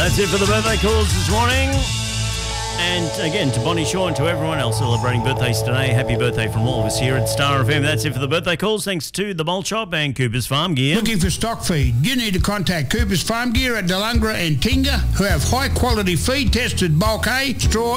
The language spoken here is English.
That's it for the birthday calls this morning. And again, to Bonnie Shaw and to everyone else celebrating birthdays today, happy birthday from all of us here at Star FM. That's it for the birthday calls. Thanks to the Bolt Shop and Cooper's Farm Gear. Looking for stock feed? You need to contact Cooper's Farm Gear at Delungra and Tinga, who have high quality feed tested bulk hay, straw